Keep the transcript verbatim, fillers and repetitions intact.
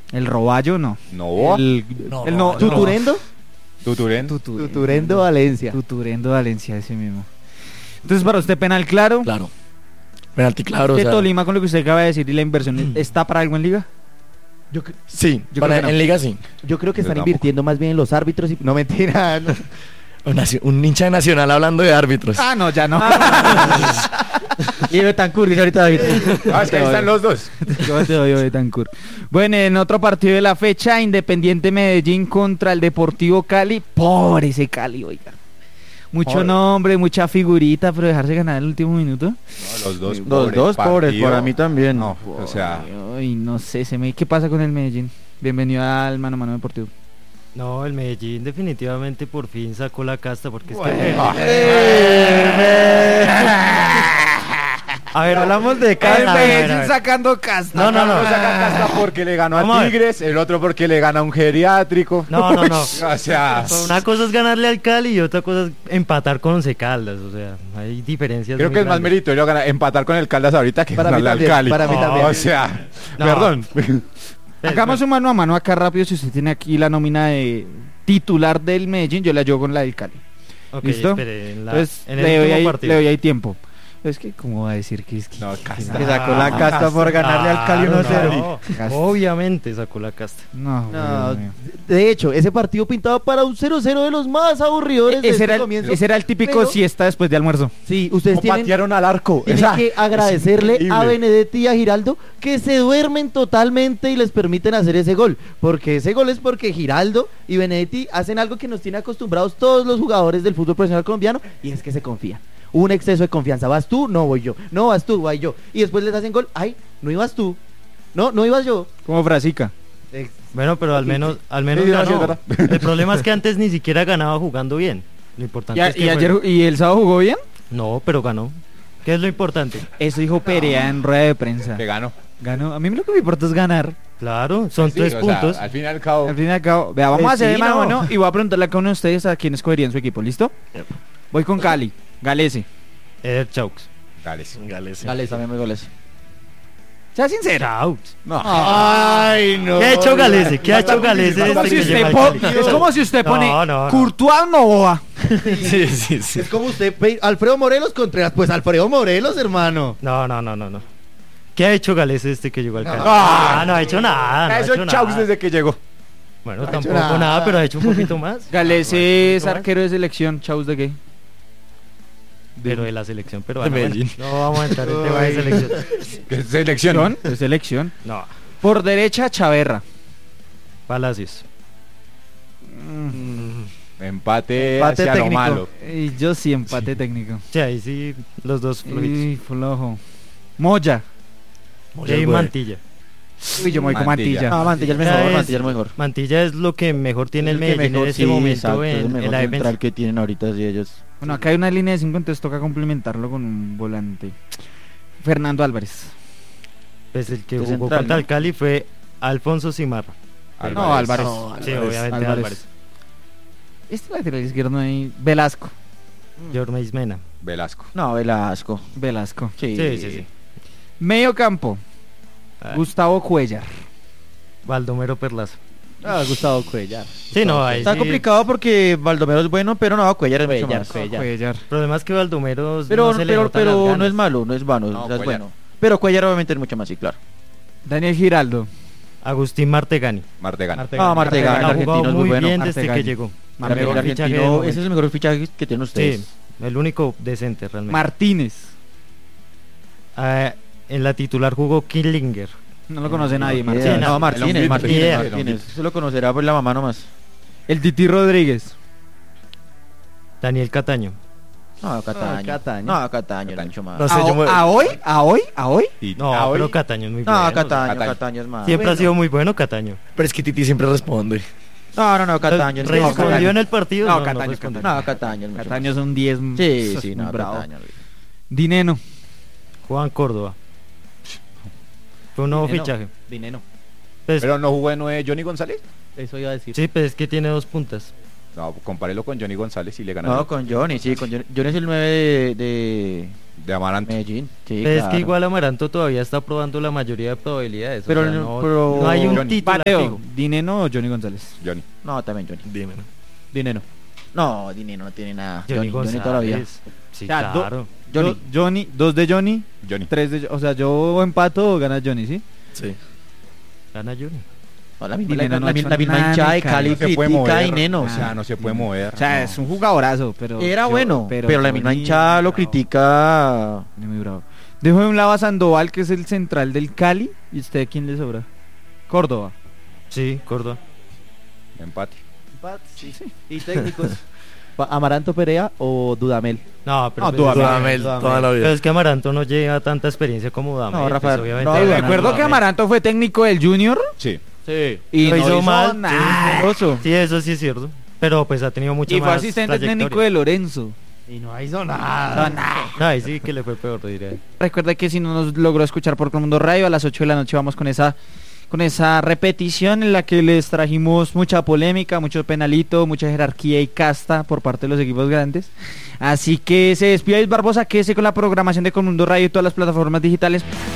El Roballo no. No. El, No, el no, no. ¿Tuturendo? Tuturendo. Tuturendo. Tuturendo Valencia. Tuturendo Valencia, ese mismo. Entonces, para usted, penal claro. Claro. Penalti claro. o De sea, Tolima, con lo que usted acaba de decir, y la inversión, ¿está para algo en liga? Yo, cre- Sí, Yo para- creo que no. en Liga sí. yo creo que Yo están tampoco. invirtiendo más bien en los árbitros y no mentira. no. Un, naci- un hincha de Nacional hablando de árbitros. Ah, no, ya no. Y Betancur, dice ahorita David. Ah, es que ahí están los dos. Yo te doy Betancourt. Bueno, en otro partido de la fecha, Independiente Medellín contra el Deportivo Cali. Pobre ese Cali, oiga. Mucho Pobre. nombre, mucha figurita, pero dejarse ganar el último minuto. No, los dos Los pobres. dos pobres, partido. para mí también. No, o sea, Ay, no sé, se me... ¿qué pasa con el Medellín? Bienvenido al Mano a Mano Deportivo. No, el Medellín definitivamente por fin sacó la casta porque es que... Bueno. A ver, hablamos de El Cali. Medellín sacando casta. No, no, no. Uno saca casta porque le ganó Vamos a a ver. Tigres, el otro porque le gana a un geriátrico. No, no, no. O sea, Una cosa es ganarle al Cali y otra cosa es empatar con Once Caldas, o sea, hay diferencias. creo muy que es más grandes. meritorio ganar, empatar con el Caldas ahorita que Para mí ganarle al también, Cali. para mí No, también. O sea, No. perdón. Pues, Hagamos un mano a mano acá rápido. Si usted tiene aquí la nómina de titular del Medellín, yo la llevo con la del Cali. Ok, ¿Listo? espere, en la- Entonces, en el le, doy último ahí, partido. le doy ahí tiempo. Es que, ¿cómo va a decir que es que... No, que casta. Que sacó la casta por ganarle al Cali Claro, uno cero. no, Casta. Obviamente sacó la casta. No, No, Dios mío. de hecho, ese partido pintaba para un cero cero de los más aburridores de Ese este era, el, comienzo. ese era el típico Pero- siesta después de almuerzo. Sí, ustedes No tienen, patearon al arco. tienen Esa- que agradecerle es increíble. a Benedetti y a Giraldo que se duermen totalmente y les permiten hacer ese gol. Porque ese gol es porque Giraldo y Benedetti hacen algo que nos tiene acostumbrados todos los jugadores del fútbol profesional colombiano, y es que se confían. Un exceso de confianza. Vas tú, no voy yo. No vas tú, voy yo. Y después les hacen gol. Ay, no ibas tú. No, no ibas yo. Como Frasica. Ex- Bueno, pero al menos, al menos Sí, no, sí, ganó. es verdad. El problema es que antes ni siquiera ganaba jugando bien. Lo importante ¿Y, a- es que y fue- ayer, ¿Y el sábado jugó bien? No, pero ganó. ¿Qué es lo importante? Eso dijo Perea en rueda de prensa. Que ganó. Ganó. A mí lo que me importa es ganar. Claro, son Sí, tres o sea, puntos. al fin y al cabo. Al fin y al cabo, vea, vamos Pues a hacer sí, el mano a no. mano y voy a preguntarle a cada uno de ustedes a quién escogerían su equipo, ¿listo? Voy con Cali, Galese. Eder Chaux. Dale, sí. Gales. Gales, también me goles. Sea sincero. Chaux. No. Ay, no. ¿Qué ha hecho Galese? ¿Qué ha hecho Galese Es Es como desde si que usted llegó al po- Cali? es como si usted No, pone no, no. Courtois Novoa. Sí, sí, sí. Es como usted, pe- Alfredo Morelos Contreras. Pues Alfredo Morelos, hermano. No, no, no, no, no. ¿Qué ha hecho Galese desde que llegó al Cali? Ah. Ah, no ha hecho nada. No ha Eso hecho Chaux nada. desde que llegó. Bueno, No ha hecho tampoco nada. nada. pero ha hecho un poquito más. Galese es Ah, bueno, arquero de selección, Chaus de qué? Pero de la selección peruana. De Medellín. bueno, no vamos a entrar en tema de selección. ¿Qué selección? De selección. No, Por derecha, Chaverra. Palacios. Empate, Empate hacia técnico. lo malo. Y yo sí, empate técnico. Sí, ahí sí, los dos flojitos. Y flojo. Moya. Y ahí Mantilla. Uy, yo me voy con Mantilla. Mantilla. No, Mantilla el Ya mejor, es- Mantilla el mejor. Mantilla es lo que mejor tiene el Es que Medellín mejor, en este sí, momento exacto, es el en, mejor en la central defensa. que tienen ahorita, sí, ellos. Bueno, acá hay una línea de cinco, entonces toca complementarlo con un volante. Fernando Álvarez. Pues el que De jugó central, contra ¿no? el Cali fue Alfonso Cimarra. No, Álvarez. No, Sí, Álvarez. obviamente Álvarez. Álvarez. Este lateral izquierdo ahí. Velasco. Jorge Ismena. Velasco. No, Velasco. Velasco. Sí, Sí, sí, sí. Medio campo. Ah, Gustavo Cuellar. Baldomero Perlaza. Ah, Gustavo Cuellar. Sí, no, ahí Está sí. complicado porque Baldomero es bueno, pero no, Cuellar es mucho Cuellar, más. Cuellar. Cuellar. El problema es que Baldomero Pero, no se le pero, notan las pero ganas. no es malo, no es vano, No, o sea, es Cuellar. bueno. Pero Cuellar obviamente es mucho más, sí, claro. Daniel Giraldo. Agustín Martegani. Martegani. Ah, Martegani, el ha argentino jugado es muy muy bueno. bien desde Martegani. que llegó. El Mejor mejor fichaje del argentino, momento. ese es el mejor fichaje que tienen ustedes. Sí, el único decente realmente. Martínez. Ah, en la titular jugó Killinger. No lo conoce nadie, Ni Martínez. idea. Martínez. No, Martínez, El Martínez, hombrito. Martínez. Eso lo conocerá por la mamá nomás. El Titi Rodríguez. Daniel Cataño. No, Cataño. Cataño. No, Cataño, es Cataño. mucho más. No sé, ¿A, yo me- a hoy? ¿A hoy? ¿A hoy? Y- No, ah, hoy- pero Cataño es muy No, bueno. Cataño, Cataño. Cataño es más. Siempre ha Bueno. sido muy bueno Cataño. Pero es que Titi siempre responde. No, no, no, Cataño. es Respondió mejor. en el partido. No, No, Cataño, respondió. No, Cataño es mucho Cataño es un diez. más. Sí, es sí, muy no, bravo. Cataño. Dineno. Juan Córdoba. Fue un nuevo Dineno. fichaje. Dineno. Pues, Pero no jugó en nueve Johnny González. Eso iba a decir. sí, pues es que tiene dos puntas. No, compárelo con Johnny González y le ganó. No, con Johnny, sí, con Johnny. Johnny es el nueve de, de, De Amaranto. Medellín. Sí, Pero es claro. que igual Amaranto todavía está probando la mayoría de probabilidades. o Pero sea, no- no, pero- no hay un Johnny. título Pateo, fijo. ¿Dineno o Johnny González? Johnny. No, también Johnny. Dime, ¿no? Dineno. No, Dinero no tiene nada. Johnny, Johnny toda la vida. González. Sí, O sea, do- claro. Johnny. Do- Johnny, dos de Johnny, Johnny. tres de... O sea, yo empato o gana Johnny, ¿sí? Sí. Gana Johnny. No, la misma, Dinero la, no la ha mi- hecho la misma nada, hinchada de ni Cali No se puede critica mover. y Neno. O sea, no se puede mover. O sea, no. es un jugadorazo, pero... Era yo- bueno, pero, la misma Johnny- hinchada lo bravo, critica. Johnny muy bravo. Dejo de un lado a Sandoval, que es el central del Cali. ¿Y usted quién le sobra? Córdoba. Sí, Córdoba. Empate. Sí, sí. Y técnicos. Pa- ¿Amaranto Perea o Dudamel? No, pero No, pues, Dudamel. Dudamel, Dudamel. toda la pero vida. es que Amaranto no lleva tanta experiencia como Dudamel. No, Rafael, pues, obviamente no, gana Dudamel. Recuerdo que Dudamel. Amaranto fue técnico del Junior Sí. Sí. y Lo no hizo hizo mal, nada. Sí, eso sí es cierto. Pero pues ha tenido mucho Y fue más asistente técnico trayectoria. de Lorenzo. Y no hizo nada. No, nada. No, ahí sí que le fue peor, diría. Recuerda que si no nos logró escuchar por Mundo Radio, a las ocho de la noche vamos con esa con esa repetición en la que les trajimos mucha polémica, mucho penalito, mucha jerarquía y casta por parte de los equipos grandes. Así que se despide Luis Barbosa, quédese con la programación de Colmundo Radio y todas las plataformas digitales.